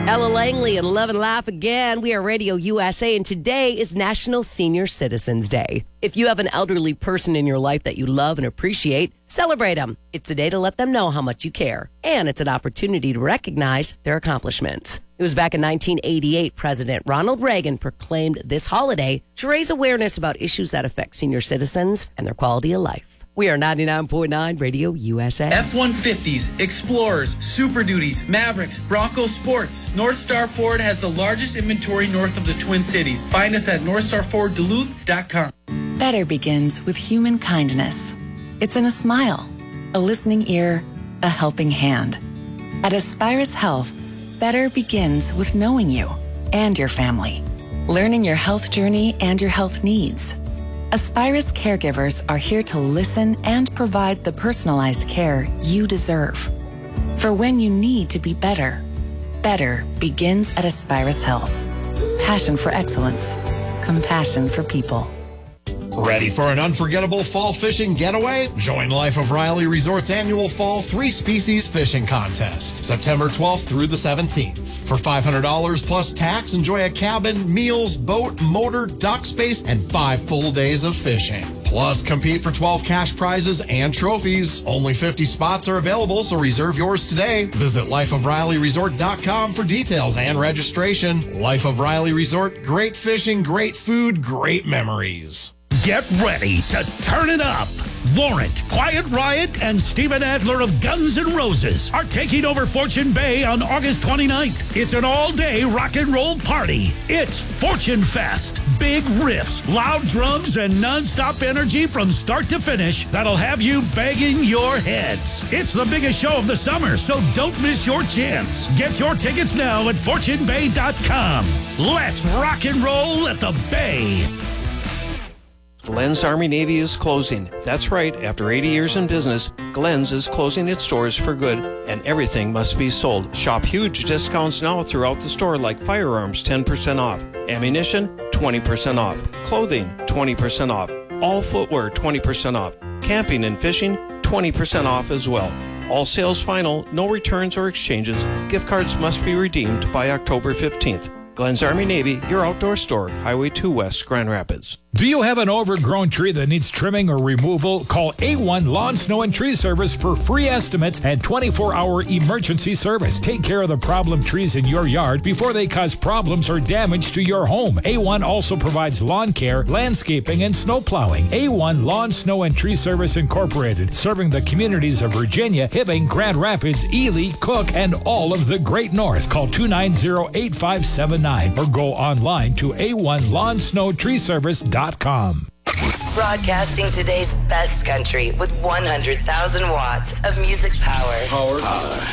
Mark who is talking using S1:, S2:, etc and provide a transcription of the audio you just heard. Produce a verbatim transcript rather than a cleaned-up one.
S1: Ella Langley and Love and Laugh again. We are Radio U S A, and today is National Senior Citizens Day. If you have an elderly person in your life that you love and appreciate, celebrate them. It's a day to let them know how much you care, and it's an opportunity to recognize their accomplishments. It was back in nineteen eighty-eight, President Ronald Reagan proclaimed this holiday to raise awareness about issues that affect senior citizens and their quality of life. We are ninety-nine point nine Radio U S A.
S2: F one fifties, Explorers, Super Duties, Mavericks, Bronco Sports. North Star Ford has the largest inventory north of the Twin Cities. Find us at north star ford duluth dot com.
S3: Better begins with human kindness. It's in a smile, a listening ear, a helping hand. At Aspirus Health, better begins with knowing you and your family, learning your health journey and your health needs. Aspirus caregivers are here to listen and provide the personalized care you deserve. For when you need to be better, better begins at Aspirus Health. Passion for excellence, compassion for people.
S4: Ready for an unforgettable fall fishing getaway? Join Life of Riley Resort's annual Fall Three Species Fishing Contest, September twelfth through the seventeenth. For five hundred dollars plus tax, enjoy a cabin, meals, boat, motor, dock space, and five full days of fishing. Plus, compete for twelve cash prizes and trophies. Only fifty spots are available, so reserve yours today. Visit life of riley resort dot com for details and registration. Life of Riley Resort, great fishing, great food, great memories.
S5: Get ready to turn it up. Warrant, Quiet Riot, and Steven Adler of Guns N' Roses are taking over Fortune Bay on August twenty-ninth. It's an all-day rock and roll party. It's Fortune Fest. Big riffs, loud drums, and non-stop energy from start to finish that'll have you banging your heads. It's the biggest show of the summer, so don't miss your chance. Get your tickets now at fortune bay dot com. Let's rock and roll at the Bay.
S6: Glenn's Army Navy is closing. That's right, after eighty years in business, Glenn's is closing its doors for good, and everything must be sold. Shop huge discounts now throughout the store, like firearms ten percent off, ammunition twenty percent off, clothing twenty percent off, all footwear twenty percent off, camping and fishing twenty percent off as well. All sales final, no returns or exchanges. Gift cards must be redeemed by October fifteenth. Glenn's Army Navy, your outdoor store, Highway two West, Grand Rapids.
S7: Do you have an overgrown tree that needs trimming or removal? Call A one Lawn, Snow, and Tree Service for free estimates and twenty-four hour emergency service. Take care of the problem trees in your yard before they cause problems or damage to your home. A one also provides lawn care, landscaping, and snow plowing. A one Lawn, Snow, and Tree Service Incorporated, serving the communities of Virginia, Hibbing, Grand Rapids, Ely, Cook, and all of the Great North. Call two nine zero, eight five seven nine or go online to A one lawn snow tree service dot com.
S8: Broadcasting today's best country with one hundred thousand watts of music power.
S9: Power. Power.